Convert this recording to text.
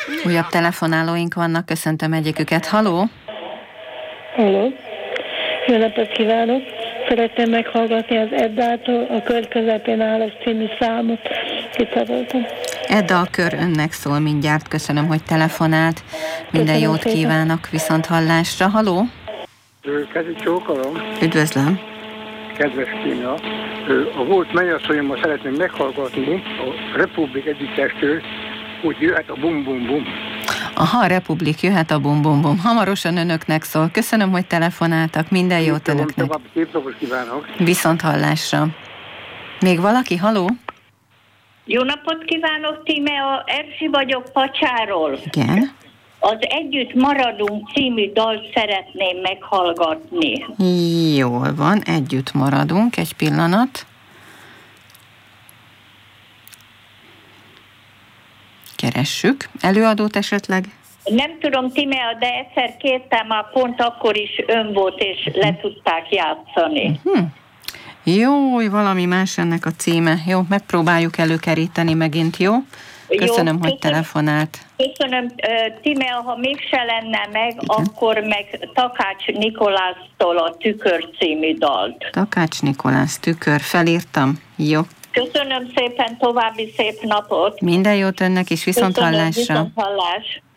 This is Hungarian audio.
Újabb telefonálóink vannak, köszöntöm egyiküket. Haló? Halló, jó napot kívánok! Szeretném meghallgatni az Eddától a Kör közepén állok című számot. Kitadoltam. Edda, a kör önnek szól mindjárt. Köszönöm, hogy telefonált. Minden Köszönöm jót szépen. kívánok, viszont hallásra. Haló? Kezi csókolom, Üdvözlöm. kedves Kína. A volt mennyasszonyommal szeretném meghallgatni a Republik együttestől, úgy jöhet a bum bum bum. Aha, a Republik, jöhet a bum bum bum. Hamarosan önöknek szól. Köszönöm, hogy telefonáltak. Minden jót önöknek. További szép napot kívánok. Viszont hallásra. Még valaki? Haló? Jó napot kívánok, Tímea, Erzsi vagyok Pacsáról. Igen. Az Együtt maradunk című dalt szeretném meghallgatni. Jól van, együtt maradunk. Egy pillanat. Keressük. Előadót esetleg? Nem tudom, Tímea, de egyszer kértem, már pont akkor is ön volt, és le tudták játszani. Jó, valami más ennek a címe. Jó, megpróbáljuk előkeríteni megint, jó? Köszönöm, hogy telefonált. Köszönöm, Tímea, ha mégse lenne meg, akkor meg Takács Nikolásztól a Tükör című dalt. Takács Nikolász, Tükör, felírtam. Jó. Köszönöm szépen, további szép napot. Minden jót önnek is, viszont hallásra. Viszont hallás.